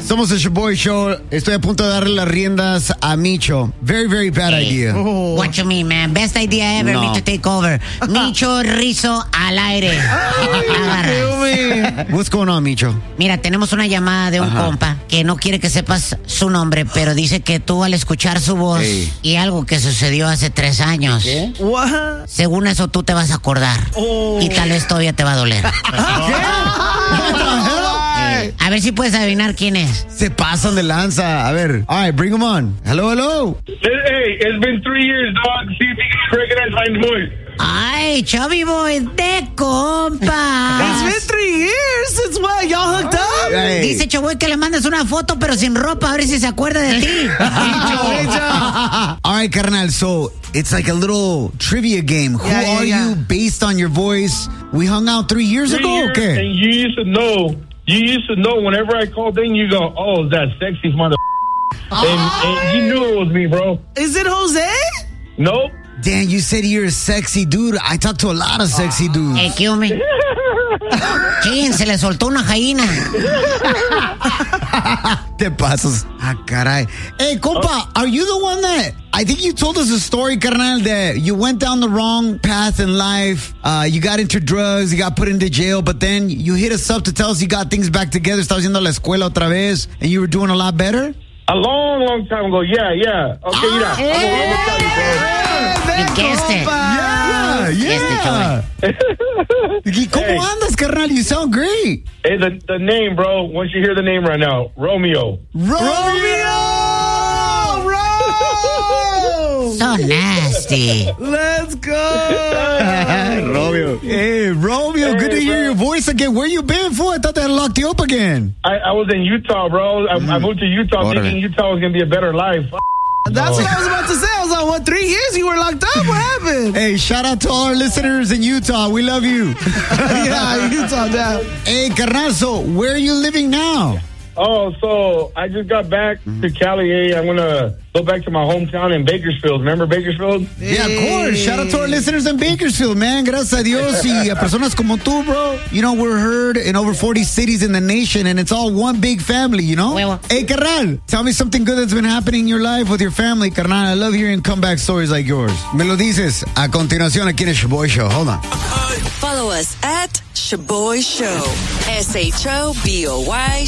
Somos el Shaboy Show. Estoy a punto de darle las riendas a Micho. Very, very bad idea. What you mean, man? Best idea ever, No. Micho take over. Micho Rizzo al aire. Agarra. What's going on, Micho? Mira, tenemos una llamada de un compa que no quiere que sepas su nombre, pero dice que tú al escuchar su voz y algo que sucedió hace 3 años, What? según eso tú te vas a acordar y tal vez todavía te va a doler. A ver si puedes adivinar quién es. Se pasan de lanza. A ver. All right, bring him on. Hello, hello. Hey, it's been 3 years, dog. See if you can recognize my voice. Ay, Chubby Boy de compa. It's been 3 years since what? Y'all hooked up? Hey. Dice Choboy que le mandes una foto pero sin ropa, a ver si se acuerda de ti. All right, carnal. So it's like a little trivia game. Who are you based on your voice? We hung out 3 years 3 ago? years, Okay. and you used to know. You used to know whenever I called in, you go, oh, that sexy mother. And you knew it was me, bro. Is it Jose? Nope. Dan, you said you're a sexy dude. I talk to a lot of sexy dudes. Hey, ¿qué hombre? Chin, se le soltó una jaina. Te pasas. Ah, caray. Hey, compa, are you the one that... I think you told us a story, carnal, that you went down the wrong path in life. You got into drugs, you got put into jail, but then you hit us up to tell us you got things back together. Estabas yendo a la escuela otra vez, and you were doing a lot better? A long, long time ago. Yeah. Okay, I'm gonna tell you, bro. You guessed it. Yeah. ¿Y cómo andas, carnal? You sound great. Hey, the name, bro. Once you hear the name right now, Romeo. So nasty. Let's go. Romeo. Hey, Romeo, good to hear your voice again. Where you been for? I thought they had locked you up again. I was in Utah, bro. I moved to Utah thinking Utah was going to be a better life. That's what I was about to say. I was like, what, 3 years you were locked up? What happened? Hey, shout out to all our listeners in Utah. We love you. Yeah, Utah down. Hey, carnal, so where are you living now? Oh, so I just got back to Cali. Hey, I'm going to go back to my hometown in Bakersfield. Remember Bakersfield? Yeah, of course. Shout out to our listeners in Bakersfield, man. Gracias a Dios y a personas como tú, bro. You know, we're heard in over 40 cities in the nation, and it's all one big family, you know? Huevo. Hey, carnal, tell me something good that's been happening in your life with your family, carnal. I love hearing comeback stories like yours. Me lo dices a continuación aquí en el Shaboy Show. Hold on. Follow us at Shaboy Show. SHOBOY